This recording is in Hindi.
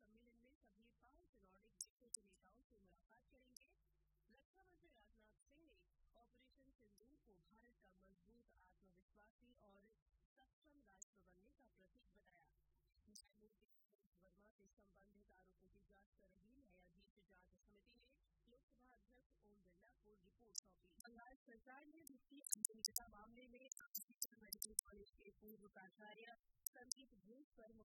सम्मेलन में सभी 5 नॉर्डिक देशों के नेताओं से मुलाकात करेंगे। रक्षा मंत्री राजनाथ सिंह ने ऑपरेशन सिंदूर को भारत का मजबूत, आत्मविश्वासी और सक्षम राष्ट्र बनने का प्रतीक बताया। न्यायमूर्ति मनोज वर्मा से संबंधित आरोपों की जांच कर रही न्यायाधीश जांच समिति ने लोकसभा अध्यक्ष ओम बिरला को रिपोर्ट सौंपी। बंगाल सरकार ने वित्तीय अनियमितता मामले में मेडिकल कॉलेज के पूर्व प्राचार्य संदीप घोष पर